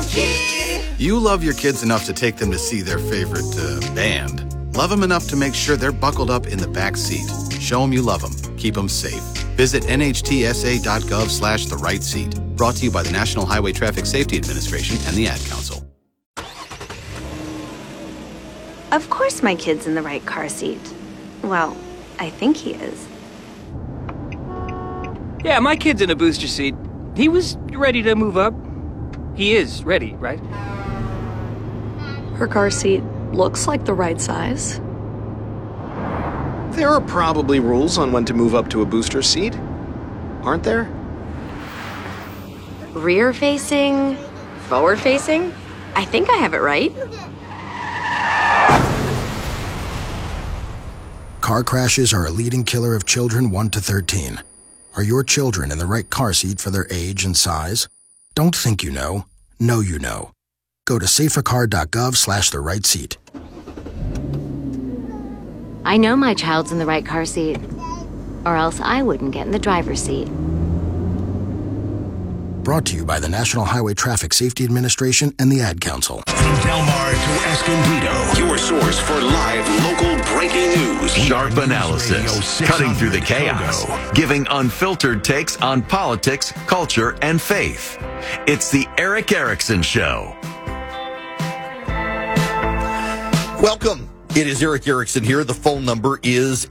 You love your kids enough to take them to see their favorite band. Love them enough to make sure they're buckled up in the back seat. Show them you love them. Keep them safe. Visit nhtsa.gov/the right seat. Brought to you by the National Highway Traffic Safety Administration and the Ad Council. Of course my kid's in the right car seat. Well, I think he is. Yeah, my kid's in a booster seat. He was ready to move up. He is ready, right? Her car seat looks like the right size. There are probably rules on when to move up to a booster seat, aren't there? Rear facing, forward facing. I think I have it right. Car crashes are a leading killer of children 1 to 13. Are your children in the right car seat for their age and size? Don't think you know. Know you know. Go to safercar.gov/the right seat. I know my child's in the right car seat, or else I wouldn't get in the driver's seat. Brought to you by the National Highway Traffic Safety Administration and the Ad Council. From Del Mar to Escondido, your source for live local breaking news. Sharp analysis, cutting through the chaos, giving unfiltered takes on politics, culture, and faith. It's the Erick Erickson Show. Welcome. It is Erick Erickson here. The phone number is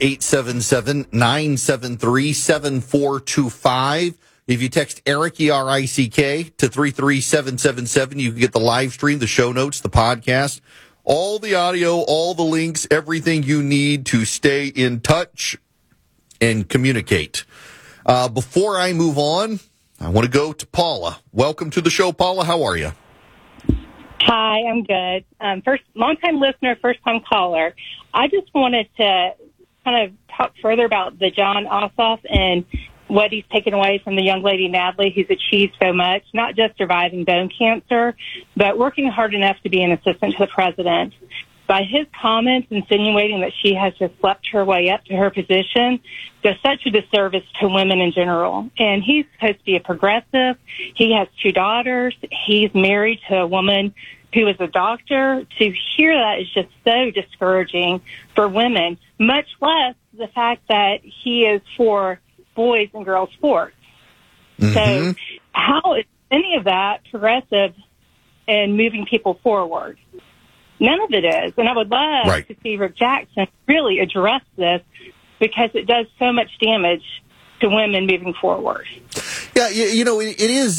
877-973-7425. If you text Erick, E-R-I-C-K, to 33777, you can get the live stream, the show notes, the podcast, all the audio, all the links, everything you need to stay in touch and communicate. Before I move on, I want to go to Paula. Welcome to the show, Paula. How are you? Hi, I'm good. First, long-time listener, first-time caller. I just wanted to kind of talk further about the Jon Ossoff and what he's taken away from the young lady, Natalie, who's achieved so much, not just surviving bone cancer, but working hard enough to be an assistant to the president. By his comments insinuating that she has just slept her way up to her position, does such a disservice to women in general. And he's supposed to be a progressive. He has 2 daughters. He's married to a woman who is a doctor. To hear that is just so discouraging for women, much less the fact that he is for boys and girls sports. Mm-hmm. So how is any of that progressive and moving people forward? None of it is. And I would love to see Rick Jackson really address this, because it does so much damage to women moving forward. Yeah, you know, it is